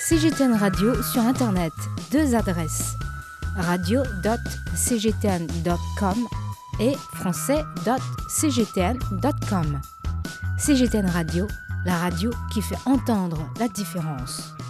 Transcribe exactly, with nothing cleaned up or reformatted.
C G T N Radio sur Internet. Deux adresses. radio point c g t n point com et français point c g t n point com. C G T N Radio, la radio qui fait entendre la différence.